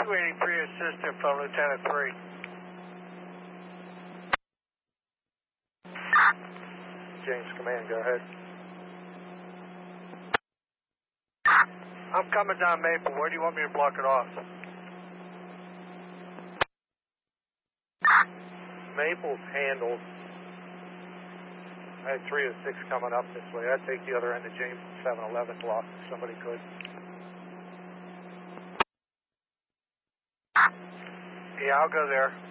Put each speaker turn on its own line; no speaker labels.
280 pre-assistant from Lieutenant 3. James Command, go ahead. I'm coming down Maple. Where do you want me to block it off? Maple's handled. I had 3 of 6 coming up this way. I'd take the other end of James 711 block if somebody could. Yeah, I'll go there.